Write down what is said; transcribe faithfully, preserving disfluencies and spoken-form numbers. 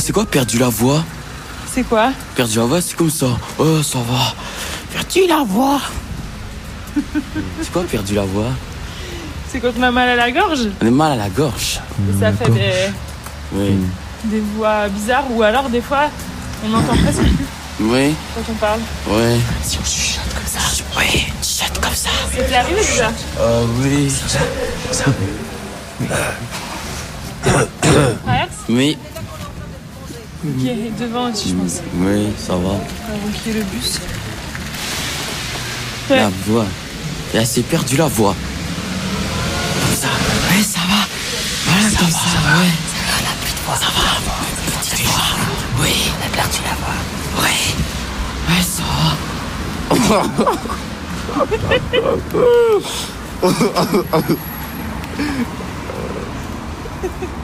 c'est quoi perdu la voix? C'est quoi? Perdu la voix, c'est comme ça. Oh, ça va. Perdu la voix. C'est quoi perdu la voix? C'est quand on a mal à la gorge. On a mal à la gorge. Et ça fait des, Oui. des voix bizarres ou alors des fois on n'entend presque plus Oui. quand on parle. Oui. Si on chuchote comme ça. Oui, chuchote comme ça. Ça t'est arrivé déjà? Euh, oui. Alex? Oui. Qui est devant aussi, je pense. Oui, ça va. On va ronquer le bus. Ouais. La voix. Là, c'est perdu la voix. Comme ça. Ouais, ça va. Voilà, ça comme va, ça, ça va. Ouais. Ça va, on a plus de voix. Ça va, on a plus de voix. Oui. On a perdu la voix. Oui. Ouais, ça va.